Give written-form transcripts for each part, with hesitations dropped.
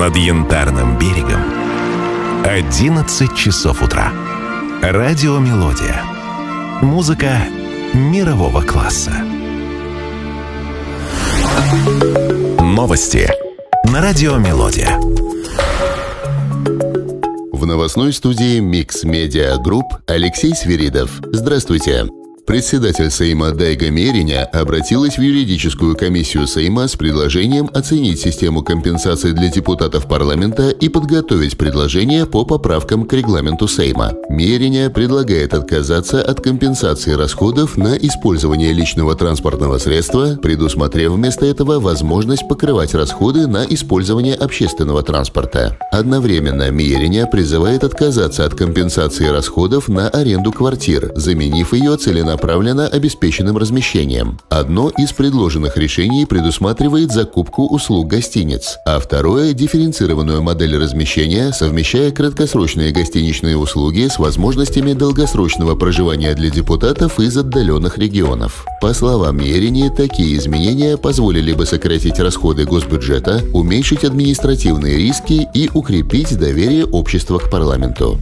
Над Янтарным берегом 11 часов утра. Радио «Мелодия». Музыка мирового класса. Новости на радио «Мелодия». В новостной студии Mix Media Group Алексей Свиридов. Здравствуйте. Председатель Сейма Дайга Мериня обратилась в юридическую комиссию Сейма с предложением оценить систему компенсаций для депутатов парламента и подготовить предложение по поправкам к регламенту Сейма. Мериня предлагает отказаться от компенсации расходов на использование личного транспортного средства, предусмотрев вместо этого возможность покрывать расходы на использование общественного транспорта. Одновременно Мериня призывает отказаться от компенсации расходов на аренду квартир, заменив ее целенаправленно обеспеченным размещением. Одно из предложенных решений предусматривает закупку услуг гостиниц, а второе – дифференцированную модель размещения, совмещая краткосрочные гостиничные услуги с возможностями долгосрочного проживания для депутатов из отдаленных регионов. По словам Мерини, такие изменения позволили бы сократить расходы госбюджета, уменьшить административные риски и укрепить доверие общества к парламенту.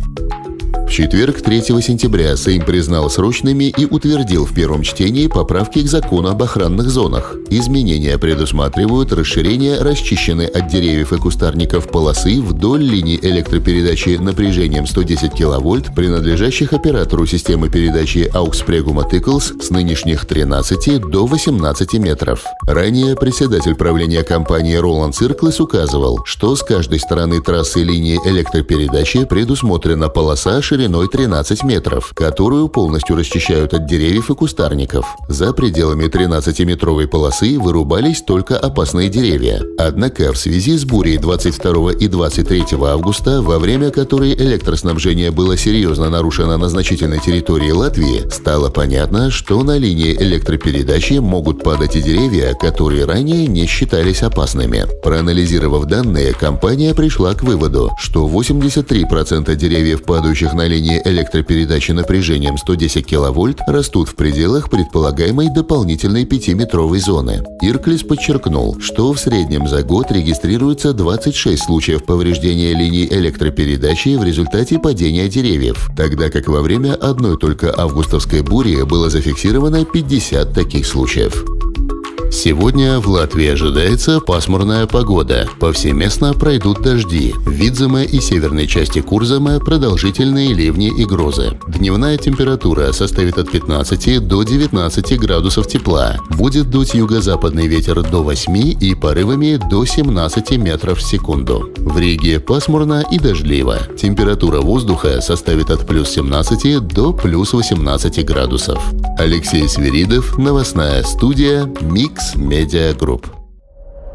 В четверг, 3 сентября, Сейм признал срочными и утвердил в первом чтении поправки к закону об охранных зонах. Изменения предусматривают расширение расчищенной от деревьев и кустарников полосы вдоль линий электропередачи напряжением 110 кВт, принадлежащих оператору системы передачи AUX Preguma Tickles с нынешних 13 до 18 метров. Ранее председатель правления компании Roland Circles указывал, что с каждой стороны трассы линии электропередачи предусмотрена полоса шириной 13 метров, которую полностью расчищают от деревьев и кустарников. За пределами 13-метровой полосы вырубались только опасные деревья. Однако в связи с бурей 22 и 23 августа, во время которой электроснабжение было серьезно нарушено на значительной территории Латвии, стало понятно, что на линии электропередачи могут падать и деревья, которые ранее не считались опасными. Проанализировав данные, компания пришла к выводу, что 83% деревьев, падающих на линии электропередачи напряжением 110 кВт, растут в пределах предполагаемой дополнительной 5-метровой зоны. Ирклис подчеркнул, что в среднем за год регистрируется 26 случаев повреждения линий электропередачи в результате падения деревьев, тогда как во время одной только августовской бури было зафиксировано 50 таких случаев. Сегодня в Латвии ожидается пасмурная погода. Повсеместно пройдут дожди. В Видземе и северной части Курземе продолжительные ливни и грозы. Дневная температура составит от 15 до 19 градусов тепла. Будет дуть юго-западный ветер до 8 и порывами до 17 метров в секунду. В Риге пасмурно и дождливо. Температура воздуха составит от плюс 17 до плюс 18 градусов. Алексей Свиридов, новостная студия Mix Media Group.